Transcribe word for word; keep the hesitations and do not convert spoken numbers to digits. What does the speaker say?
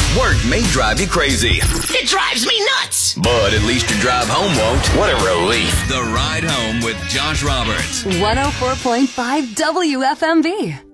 Work may drive you crazy, It drives me nuts. but at least your drive home won't. What a relief. The Ride Home with Josh Roberts. one oh four point five W F M V.